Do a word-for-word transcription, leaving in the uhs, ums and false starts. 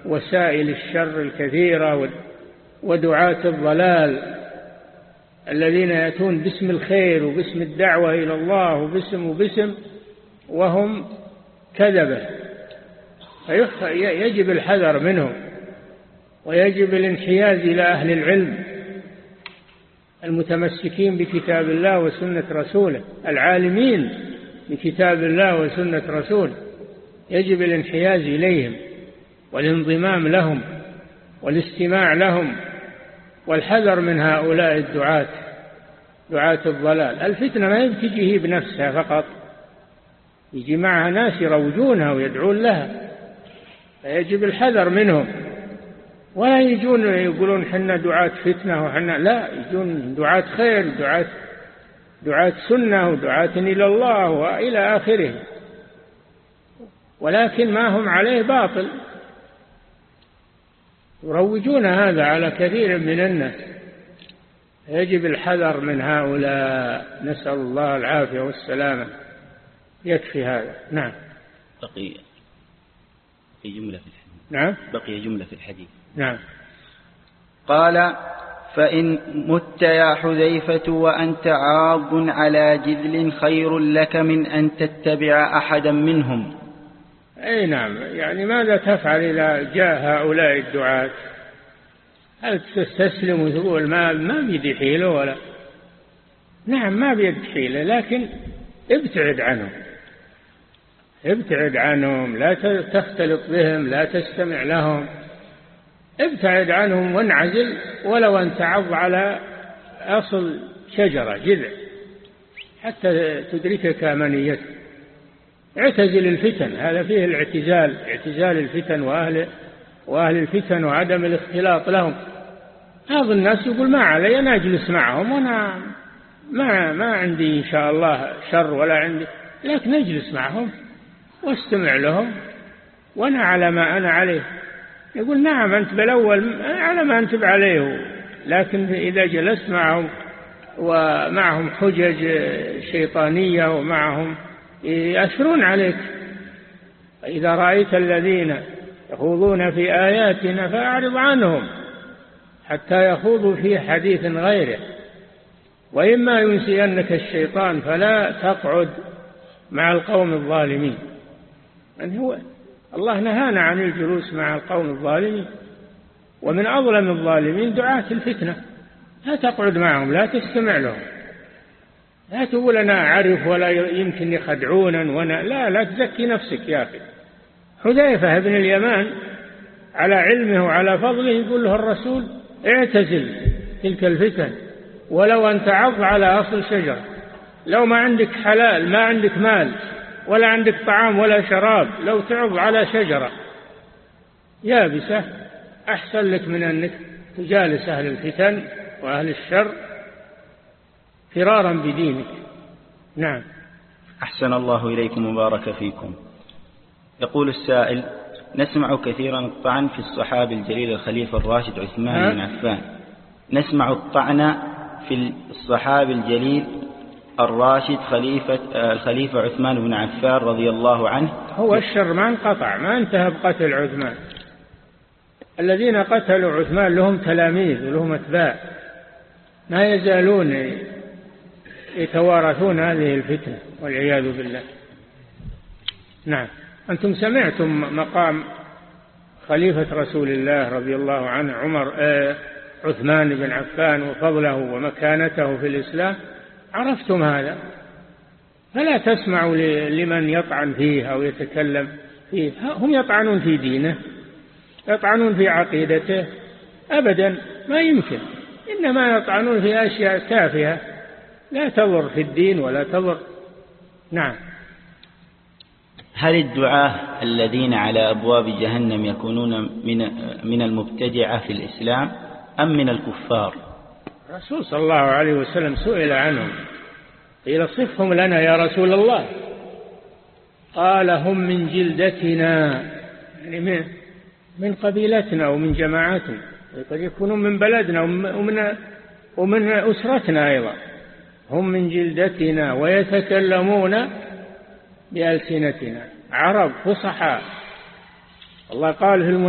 وسائل الشر الكثيرة ودعاة الضلال الذين يأتون باسم الخير وباسم الدعوة إلى الله وباسم وباسم وهم كذبة. يجب الحذر منهم، ويجب الانحياز إلى أهل العلم المتمسكين بكتاب الله وسنة رسوله، العالمين بكتاب الله وسنة رسوله، يجب الانحياز إليهم والانضمام لهم والاستماع لهم والحذر من هؤلاء الدعاة دعاة الضلال. الفتنة ما تجي بنفسها فقط، يجي معها ناس يروجونها ويدعون لها، فيجب الحذر منهم، ولا يجون يقولون حنا دعاة فتنة وحنا لا، يجون دعاة خير، دعاة دعاة سنة ودعاة إلى الله وإلى آخره، ولكن ما هم عليه باطل، يروجون هذا على كثير من الناس. يجب الحذر من هؤلاء، نسأل الله العافية والسلامة. يكفي هذا. نعم. بقي في جملة في الحديث. نعم. بقي جملة في الحديث. نعم. قال: فإن مت يا حذيفة وأنت عاض على جذل خير لك من أن تتبع أحدا منهم. أي نعم، يعني ماذا تفعل إذا جاء هؤلاء الدعاة؟ هل تستسلم وتقول ما ما بيدي حيلة؟ ولا نعم ما بيد حيلة، لكن ابتعد عنهم، ابتعد عنهم، لا تختلط بهم، لا تستمع لهم، ابتعد عنهم وانعزل، ولو أن تعض على أصل شجرة جذع حتى تدركك أمانيته. اعتزل الفتن، هذا فيه الاعتزال، اعتزال الفتن وأهل وأهل الفتن وعدم الاختلاط لهم. بعض الناس يقول ما علي، أنا أجلس معهم وأنا ما ما عندي إن شاء الله شر ولا عندي، لكن أجلس معهم واستمع لهم وأنا على ما أنا عليه. يقول نعم أنت بالأول على ما أنت عليه، لكن إذا جلست معهم ومعهم حجج شيطانية ومعهم يأثرون عليك. إذا رأيت الذين يخوضون في آياتنا فأعرض عنهم حتى يخوضوا في حديث غيره، وإما ينسينك الشيطان فلا تقعد مع القوم الظالمين. يعني هو الله نهانا عن الجلوس مع القوم الظالمين، ومن أظلم الظالمين دعاة الفتنة. لا تقعد معهم، لا تستمع لهم، لا تقول أنا أعرف ولا يمكن يخدعونا وأنا لا لا تزكي نفسك يا أخي. حذيفة بن اليمان على علمه وعلى فضله يقول له الرسول اعتزل تلك الفتن ولو أن تعض على أصل شجرة. لو ما عندك حلال، ما عندك مال ولا عندك طعام ولا شراب، لو تعض على شجرة يابسة أحسن لك من أنك تجالس أهل الفتن وأهل الشر فرارا بدينك. نعم. أحسن الله إليكم وبارك فيكم. يقول السائل: نسمع كثيرا الطعن في الصحابي الجليل الخليفة الراشد عثمان بن عفان. نسمع الطعن في الصحابي الجليل الراشد خليفة الخليفة عثمان بن عفان رضي الله عنه. هو الشر ما انقطع، ما انتهى بقتل عثمان. الذين قتلوا عثمان لهم تلاميذ ولهم أتباع، ما يزالون يتوارثون هذه الفتنة والعياذ بالله. نعم. أنتم سمعتم مقام خليفة رسول الله رضي الله عنه عمر آه عثمان بن عفان وفضله ومكانته في الإسلام، عرفتم هذا، فلا تسمعوا لمن يطعن فيه أو يتكلم فيه. هم يطعنون في دينه، يطعنون في عقيدته، أبدا ما يمكن، إنما يطعنون في أشياء تافهة لا تضر في الدين ولا تضر. نعم. هل الدعاة الذين على أبواب جهنم يكونون من من المبتدعة في الإسلام أم من الكفار؟ الرسول صلى الله عليه وسلم سئل عنهم، قيل صفهم لنا يا رسول الله، قال هم من جلدتنا، يعني من من قبيلتنا ومن جماعتنا، قد يكونون من بلدنا ومن ومن أسرتنا أيضا. هم من جلدتنا ويتكلمون بألسنتنا، عرب فصحاء. الله قال في